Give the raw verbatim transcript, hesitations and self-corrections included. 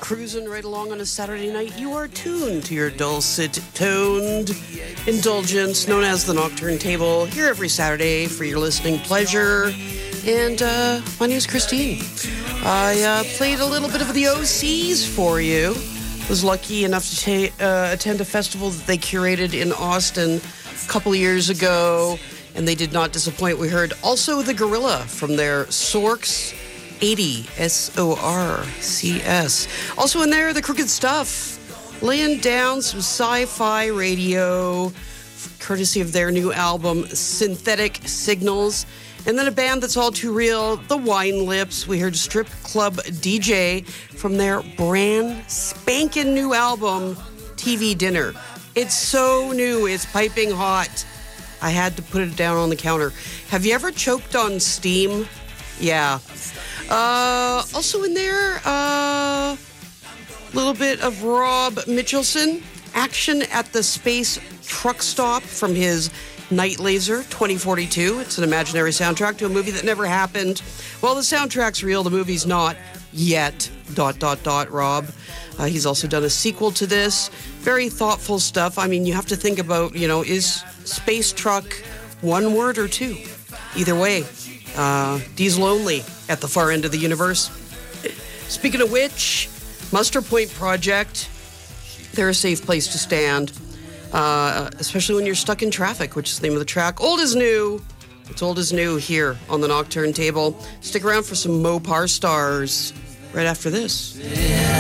cruising right along on a Saturday night, you are tuned to your dulcet-toned indulgence known as the Nocturne Table, here every Saturday for your listening pleasure. And uh, my name is Christine. I uh, played a little bit of the O Cs for you. Was lucky enough to ta- uh, attend a festival that they curated in Austin a couple of years ago, and they did not disappoint. We heard also the Gorilla from their Sorcs eighty, S O R C S. Also in there, the Crooked Stuff, laying down some sci-fi radio, courtesy of their new album, Synthetic Signals. And then a band that's all too real, the Wine Lips. We heard Strip Club D J from their brand spanking new album, T V Dinner. It's so new, it's piping hot. I had to put it down on the counter. Have you ever choked on steam? Yeah. Uh, also in there, a uh, little bit of Rob Mitchelson. Action at the Space Truck Stop from his Night Laser twenty forty-two. It's an imaginary soundtrack to a movie that never happened. Well, the soundtrack's real, the movie's not yet. Dot, dot, dot, Rob. Uh, he's also done a sequel to this. Very thoughtful stuff. I mean, you have to think about, you know, is space truck one word or two? Either way, uh, Dee's lonely at the far end of the universe. Speaking of which, Muster Point Project, they're a safe place to stand. Uh, especially when you're stuck in traffic, which is the name of the track. Old is new. It's old is new here on the Nocturne Table. Stick around for some Mopar Stars right after this.